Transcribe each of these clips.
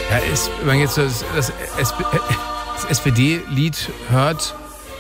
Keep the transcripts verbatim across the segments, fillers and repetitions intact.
Ja, ist, wenn man jetzt das, das, das S P D-Lied hört,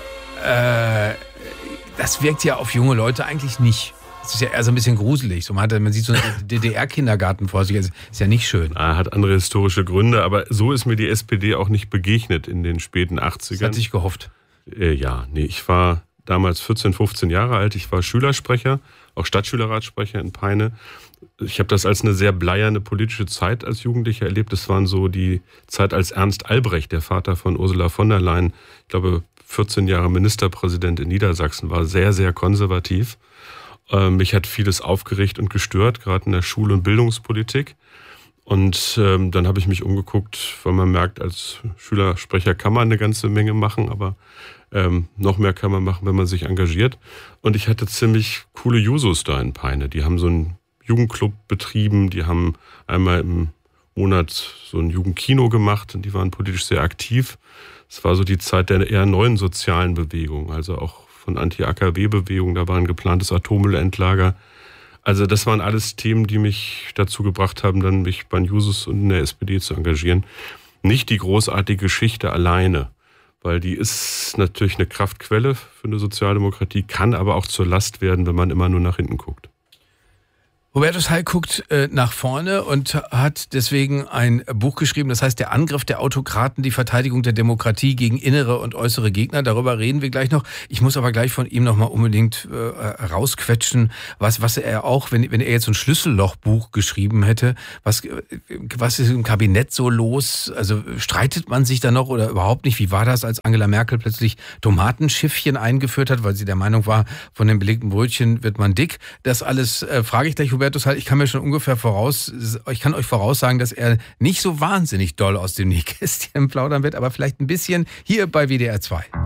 äh, das wirkt ja auf junge Leute eigentlich nicht. Das ist ja eher so ein bisschen gruselig. So, man, hat, man sieht so einen D D R-Kindergarten vor sich. Das ist ja nicht schön. Er hat andere historische Gründe, aber so ist mir die S P D auch nicht begegnet in den späten achtzigern. Das hatte ich gehofft. Äh, ja, nee, ich war damals vierzehn, fünfzehn Jahre alt. Ich war Schülersprecher, auch Stadtschülerratssprecher in Peine. Ich habe das als eine sehr bleierne politische Zeit als Jugendlicher erlebt. Das waren so die Zeit, als Ernst Albrecht, der Vater von Ursula von der Leyen, ich glaube vierzehn Jahre Ministerpräsident in Niedersachsen, war sehr, sehr konservativ. Äh, mich hat vieles aufgeregt und gestört, gerade in der Schul- und Bildungspolitik. Und ähm, dann habe ich mich umgeguckt, weil man merkt, als Schülersprecher kann man eine ganze Menge machen, aber ähm, noch mehr kann man machen, wenn man sich engagiert. Und ich hatte ziemlich coole Jusos da in Peine. Die haben so einen Jugendclub betrieben, die haben einmal im Monat so ein Jugendkino gemacht und die waren politisch sehr aktiv. Es war so die Zeit der eher neuen sozialen Bewegung, also auch von Anti-A K W-Bewegung, da war ein geplantes Atommüllendlager. Also das waren alles Themen, die mich dazu gebracht haben, dann mich bei den Jusos und in der S P D zu engagieren. Nicht die großartige Geschichte alleine, weil die ist natürlich eine Kraftquelle für eine Sozialdemokratie, kann aber auch zur Last werden, wenn man immer nur nach hinten guckt. Hubertus Heil guckt äh, nach vorne und hat deswegen ein Buch geschrieben, das heißt Der Angriff der Autokraten, die Verteidigung der Demokratie gegen innere und äußere Gegner. Darüber reden wir gleich noch. Ich muss aber gleich von ihm nochmal unbedingt äh, rausquetschen, was, was er auch, wenn, wenn er jetzt so ein Schlüssellochbuch geschrieben hätte, was, was ist im Kabinett so los? Also streitet man sich da noch oder überhaupt nicht? Wie war das, als Angela Merkel plötzlich Tomatenschiffchen eingeführt hat, weil sie der Meinung war, von den belegten Brötchen wird man dick? Das alles äh, frage ich gleich Hubertus. Ich kann mir schon ungefähr voraus, ich kann euch voraussagen, dass er nicht so wahnsinnig doll aus dem Nähkästchen plaudern wird, aber vielleicht ein bisschen hier bei W D R zwei.